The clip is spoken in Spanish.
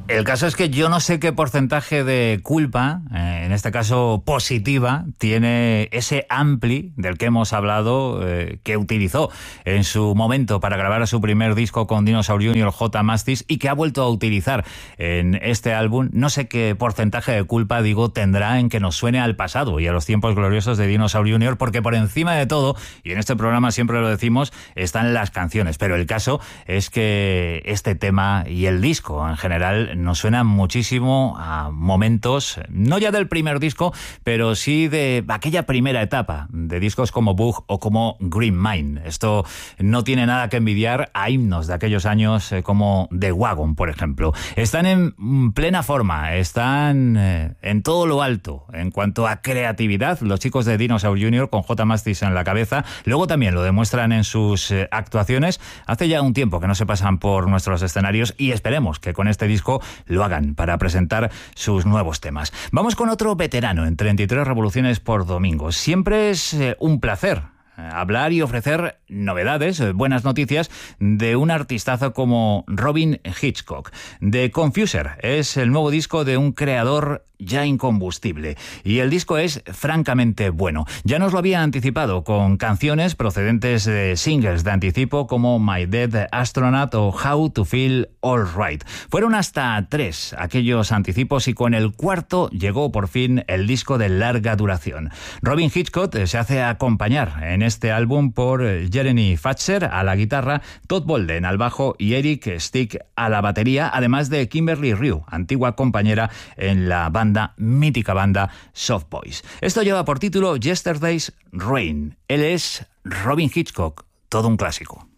El caso es que yo no sé qué porcentaje de culpa, en este caso positiva, tiene ese ampli del que hemos hablado, que utilizó en su momento para grabar su primer disco con Dinosaur Jr., J. Mascis, y que ha vuelto a utilizar en este álbum. No sé qué porcentaje de culpa, digo, tendrá en que nos suene al pasado y a los tiempos gloriosos de Dinosaur Jr., porque por encima de todo, y en este programa siempre lo decimos, están las canciones. Pero el caso es que este tema y el disco en general nos suena muchísimo a momentos, no ya del primer disco, pero sí de aquella primera etapa de discos como Bug o como Green Mine. Esto no tiene nada que envidiar a himnos de aquellos años como The Wagon, por ejemplo. Están en plena forma, están en todo lo alto en cuanto a creatividad los chicos de Dinosaur Jr. con J. Mascis en la cabeza. Luego también lo demuestran en sus actuaciones. Hace ya un tiempo que no se pasan por nuestros escenarios y esperemos que con este disco lo hagan para presentar sus nuevos temas. Vamos con otro veterano en 33 revoluciones por domingo. Siempre es un placer hablar y ofrecer novedades, buenas noticias de un artistazo como Robyn Hitchcock. The Confuser es el nuevo disco de un creador ya incombustible y el disco es francamente bueno. Ya nos lo había anticipado con canciones procedentes de singles de anticipo como My Dead Astronaut o How to Feel Alright. Fueron hasta 3 aquellos anticipos y con el cuarto llegó por fin el disco de larga duración. Robyn Hitchcock se hace acompañar en este álbum por Jeremy Fatcher a la guitarra, Todd Bolden al bajo y Eric Stick a la batería, además de Kimberly Rue, antigua compañera en la mítica banda Soft Boys. Esto lleva por título Yesterday's Rain. Él es Robyn Hitchcock, todo un clásico.